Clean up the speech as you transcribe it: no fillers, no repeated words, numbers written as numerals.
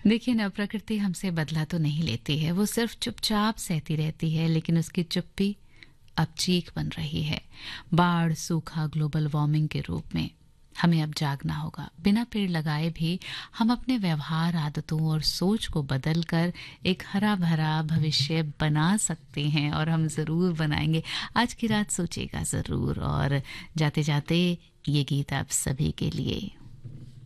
देखिए ना, प्रकृति हमसे बदला तो नहीं लेती है, वो सिर्फ चुपचाप सहती रहती है, लेकिन उसकी चुप्पी अब चीख बन रही है। बाढ़, सूखा, ग्लोबल वार्मिंग के रूप में हमें अब जागना होगा। बिना पेड़ लगाए भी हम अपने व्यवहार, आदतों और सोच को बदलकर एक हरा भरा भविष्य बना सकते हैं, और हम ज़रूर बनाएंगे। आज की रात सोचिएगा ज़रूर, और जाते जाते ये गीत आप सभी के लिए।